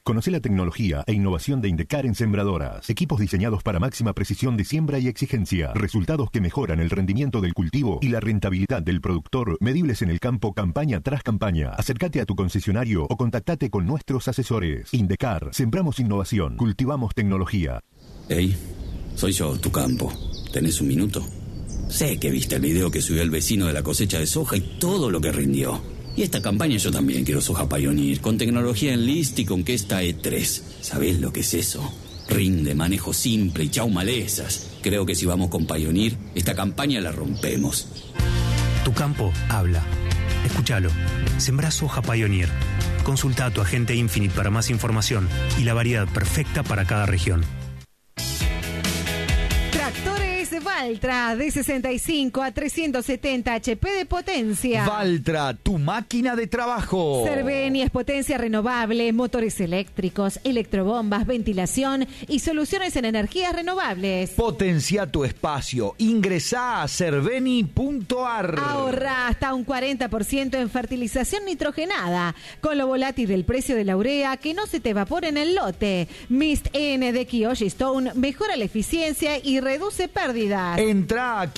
Conoce la tecnología e innovación de Indecar en sembradoras. Equipos diseñados para máxima precisión de siembra y exigencia. Resultados que mejoran el rendimiento del cultivo y la rentabilidad del productor, medibles en el campo campaña tras campaña. Acércate a tu concesionario o contactate con nuestros asesores. Indecar, sembramos innovación, cultivamos tecnología. Hey, soy yo, tu campo. ¿Tenés un minuto? Sé que viste el video que subió el vecino de la cosecha de soja y todo lo que rindió. Y esta campaña yo también quiero soja Pioneer, con tecnología Enlist y con Questa E3. ¿Sabés lo que es eso? Rinde, manejo simple y chau malezas. Creo que si vamos con Pioneer, esta campaña la rompemos. Tu campo habla. Escúchalo. Sembrá soja Pioneer. Consulta a tu agente Infinite para más información y la variedad perfecta para cada región. Valtra, de 65 a 370 HP de potencia. Valtra, tu máquina de trabajo. Cerveni es potencia renovable, motores eléctricos, electrobombas, ventilación y soluciones en energías renovables. Potencia tu espacio. Ingresá a cerveni.ar. Ahorra hasta un 40% en fertilización nitrogenada. Con lo volátil del precio de la urea, que no se te evapore en el lote. Mist N de Kiyoshi Stone mejora la eficiencia y reduce pérdidas. Entra a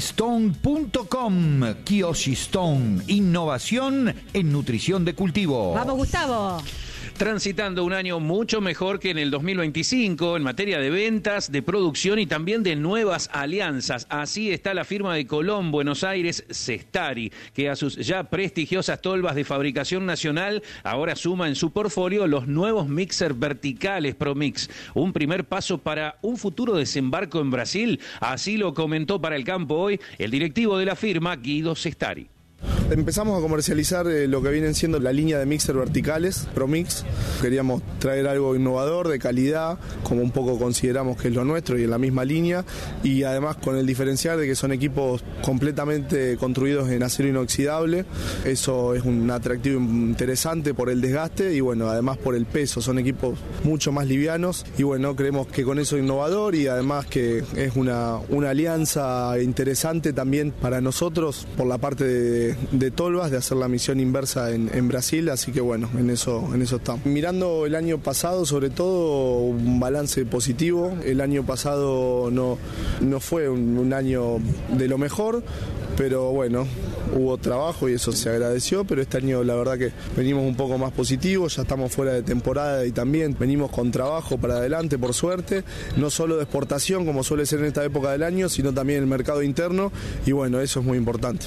kyoshistone.com. Kyoshi Stone, innovación en nutrición de cultivo. Vamos, Gustavo. Transitando un año mucho mejor que en el 2025 en materia de ventas, de producción y también de nuevas alianzas. Así está la firma de Colón, Buenos Aires, Cestari, que a sus ya prestigiosas tolvas de fabricación nacional ahora suma en su portfolio los nuevos mixer verticales ProMix. Un primer paso para un futuro desembarco en Brasil. Así lo comentó para El Campo hoy el directivo de la firma, Guido Cestari. Empezamos a comercializar lo que vienen siendo la línea de mixer verticales, ProMix. Queríamos traer algo innovador, de calidad, como un poco consideramos que es lo nuestro y en la misma línea, y además con el diferencial de que son equipos completamente construidos en acero inoxidable. Eso es un atractivo interesante por el desgaste y bueno, además por el peso. Son equipos mucho más livianos y bueno, creemos que con eso es innovador y además que es una alianza interesante también para nosotros por la parte de tolvas, de hacer la misión inversa en Brasil, así que bueno, en eso estamos. Mirando el año pasado, sobre todo, un balance positivo. El año pasado no fue un año de lo mejor, pero bueno, hubo trabajo y eso se agradeció, pero este año la verdad que venimos un poco más positivos, ya estamos fuera de temporada y también venimos con trabajo para adelante, por suerte, no solo de exportación como suele ser en esta época del año, sino también el mercado interno y bueno, eso es muy importante.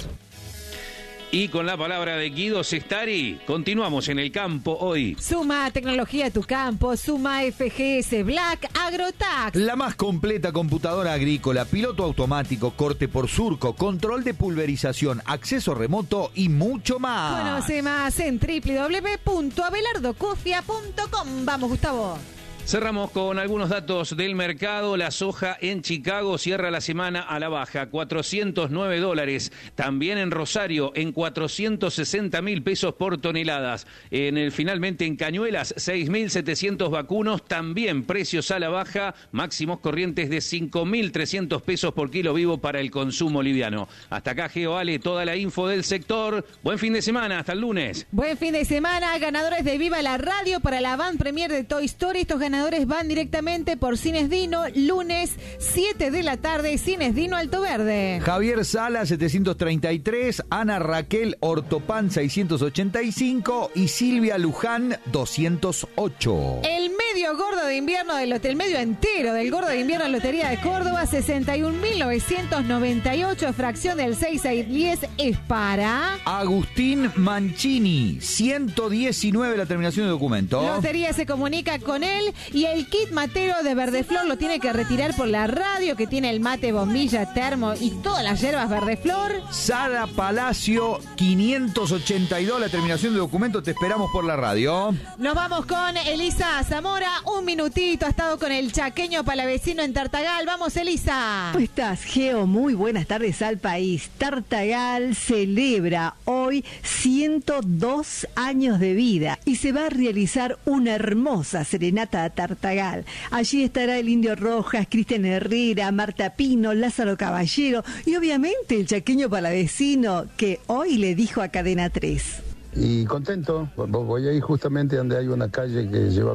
Y con la palabra de Guido Cestari, continuamos en El Campo hoy. Suma tecnología a tu campo, suma FGS Black AgroTax. La más completa computadora agrícola, piloto automático, corte por surco, control de pulverización, acceso remoto y mucho más. Conoce más en www.abelardocofia.com. Vamos, Gustavo. Cerramos con algunos datos del mercado. La soja en Chicago cierra la semana a la baja, $409. También en Rosario, en 460.000 pesos por toneladas. Finalmente en Cañuelas, 6.700 vacunos, también precios a la baja, máximos corrientes de 5.300 pesos por kilo vivo para el consumo liviano. Hasta acá, Geo Ale, toda la info del sector. Buen fin de semana, hasta el lunes. Buen fin de semana, ganadores de Viva la Radio para la Van Premier de Toy Story. Estos ganadores van directamente por Cines Dino, lunes 7 de la tarde, Cines Dino Alto Verde. Javier Sala 733, Ana Raquel Ortopan 685 y Silvia Luján 208. El medio gordo de invierno del hotel, medio entero del gordo de invierno de Lotería de Córdoba, 61.998, fracción del 6 a 10 es para Agustín Mancini, 119 la terminación de documento. Lotería se comunica con él y el kit matero de Verdeflor lo tiene que retirar por la radio, que tiene el mate, bombilla, termo y todas las hierbas Verdeflor. Sara Palacio, 582 la terminación de documento. Te esperamos por la radio. Nos vamos con Elisa Zamora. Un minutito, ha estado con el chaqueño palavecino en Tartagal. Vamos, Elisa. ¿Cómo estás, Geo? Muy buenas tardes al país. Tartagal celebra hoy 102 años de vida y se va a realizar una hermosa serenata a Tartagal. Allí estará el Indio Rojas, Cristian Herrera, Marta Pino, Lázaro Caballero y obviamente el chaqueño palavecino que hoy le dijo a Cadena 3. Y contento, voy a ir justamente donde hay una calle que lleva